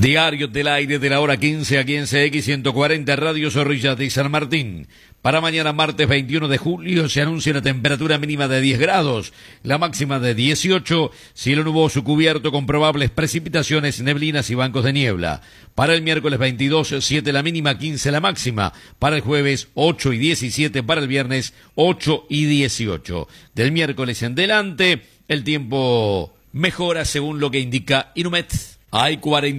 Diario del aire de la hora 15 aquí en CX 140 Radio Zorrilla de San Martín. Para mañana martes 21 de julio se anuncia una temperatura mínima de 10 grados, la máxima de 18, cielo nuboso cubierto con probables precipitaciones, neblinas y bancos de niebla. Para el miércoles 22, 7 la mínima, 15 la máxima. Para el jueves 8 y 17, para el viernes 8 y 18. Del miércoles en delante el tiempo mejora según lo que indica Inumet. Hay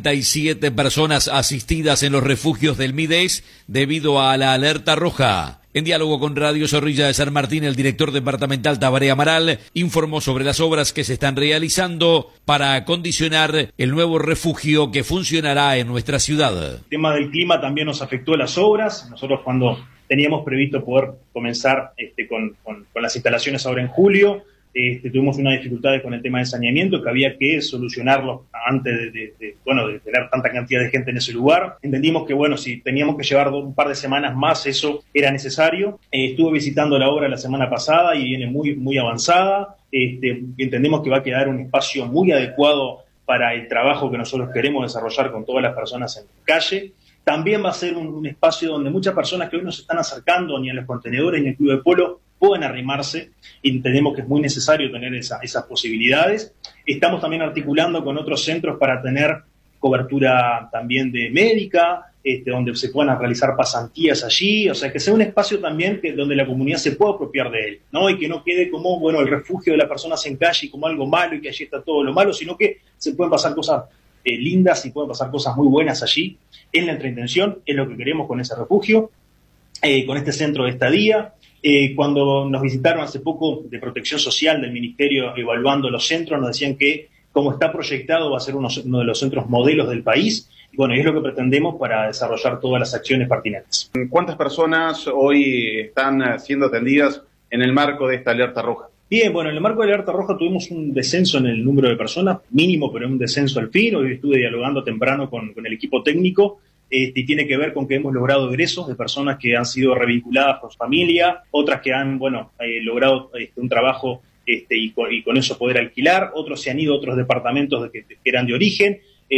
47 personas asistidas en los refugios del Mides debido a la alerta roja. En diálogo con Radio Zorrilla de San Martín, el director departamental Tabaré Amaral informó sobre las obras que se están realizando para acondicionar el nuevo refugio que funcionará en nuestra ciudad. El tema del clima también nos afectó las obras. Nosotros cuando teníamos previsto poder comenzar con las instalaciones ahora en julio, tuvimos unas dificultades con el tema de saneamiento que había que solucionarlo antes de tener tanta cantidad de gente en ese lugar. Entendimos que, si teníamos que llevar un par de semanas más, eso era necesario. Estuve visitando la obra la semana pasada y viene muy, muy avanzada. Entendemos que va a quedar un espacio muy adecuado para el trabajo que nosotros queremos desarrollar con todas las personas en la calle. También va a ser un espacio donde muchas personas que hoy no se están acercando ni a los contenedores ni al club de polo pueden arrimarse, y entendemos que es muy necesario tener esas posibilidades. Estamos también articulando con otros centros para tener cobertura también de médica, donde se puedan realizar pasantías allí, o sea, que sea un espacio también donde la comunidad se pueda apropiar de él, ¿no? Y que no quede como, el refugio de las personas en calle como algo malo y que allí está todo lo malo, sino que se pueden pasar cosas lindas y pueden pasar cosas muy buenas allí. Es nuestra intención, es lo que queremos con ese refugio, con este centro de estadía. Cuando nos visitaron hace poco de Protección Social del Ministerio evaluando los centros, nos decían que como está proyectado va a ser uno de los centros modelos del país, y es lo que pretendemos para desarrollar todas las acciones pertinentes. ¿Cuántas personas hoy están siendo atendidas en el marco de esta alerta roja? Bien, en el marco de la alerta roja tuvimos un descenso en el número de personas, mínimo, pero un descenso al fin. Hoy estuve dialogando temprano con el equipo técnico, y tiene que ver con que hemos logrado egresos de personas que han sido revinculadas por su familia, otras que han, logrado un trabajo y con eso poder alquilar, otros se han ido a otros departamentos que eran de origen.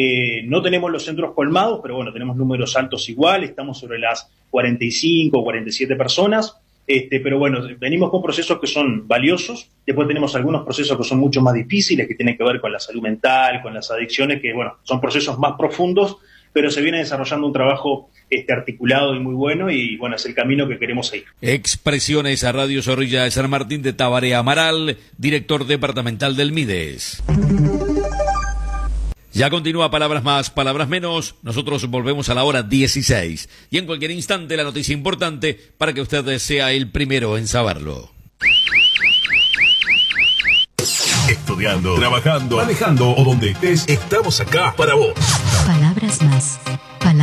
No tenemos los centros colmados, pero tenemos números altos igual, estamos sobre las 45 o 47 personas. Pero venimos con procesos que son valiosos. Después tenemos algunos procesos que son mucho más difíciles, que tienen que ver con la salud mental, con las adicciones, que son procesos más profundos, pero se viene desarrollando un trabajo articulado y muy bueno, y es el camino que queremos seguir. Expresiones a Radio Zorrilla de San Martín de Tabaré Amaral, director departamental del Mides. Ya continúa Palabras Más, Palabras Menos. Nosotros volvemos a la hora 16. Y en cualquier instante la noticia importante para que usted sea el primero en saberlo. Estudiando, trabajando, manejando o donde estés, estamos acá para vos. Palabras Más.